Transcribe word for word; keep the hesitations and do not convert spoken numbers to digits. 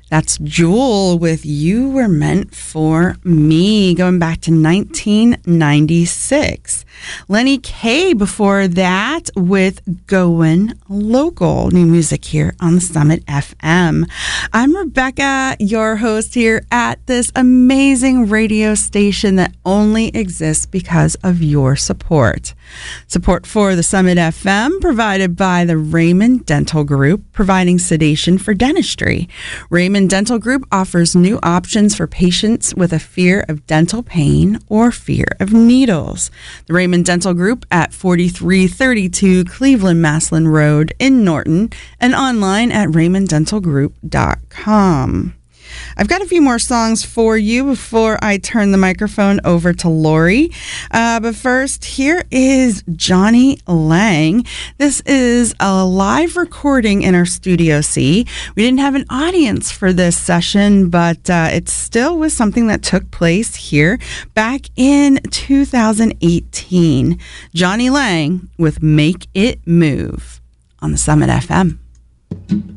That's Jewel with You Were Meant for Me, going back to nineteen ninety-six. Lenny Kaye before that with Going Local. New music here on the Summit F M. I'm Rebecca, your host here at this amazing radio station that only exists because of your support. Support for the Summit F M provided by the Raymond Dental Group, providing sedation for dentistry. Raymond Dental Group offers new options for patients with a fear of dental pain or fear of needles. The Raymond Dental Group at forty-three thirty-two Cleveland Maslin Road in Norton and online at raymond dental group dot com. I've got a few more songs for you before I turn the microphone over to Lori. Uh, but first, here is Johnny Lang. This is a live recording in our Studio C. We didn't have an audience for this session, but uh, it still was something that took place here back in two thousand eighteen. Johnny Lang with Make It Move on the Summit F M.